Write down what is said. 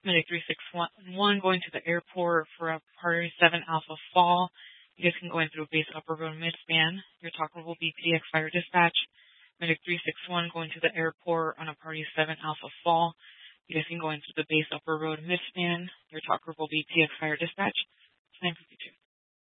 Medic 361 going to the airport for a Party 7 Alpha Fall. You guys can go in through base upper road midspan. Your talker will be PDX Fire Dispatch. Medic 361 going to the airport on a Party 7 Alpha Fall. You guys can go in through the base upper road midspan. Your talker will be PDX Fire Dispatch. 952.